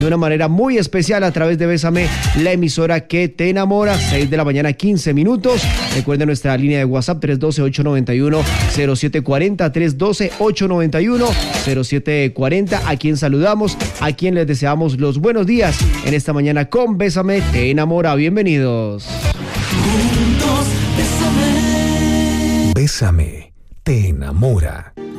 de una manera muy especial a través de Bésame, la emisora que te enamora. 6 de la mañana, 15 minutos. Recuerden nuestra línea de WhatsApp 312-891-0740, 312-891-0740. A quien saludamos, a quien les deseamos los buenos días en esta mañana con Bésame, te enamora. Bienvenidos. Juntos, bésame. Bésame, te enamora.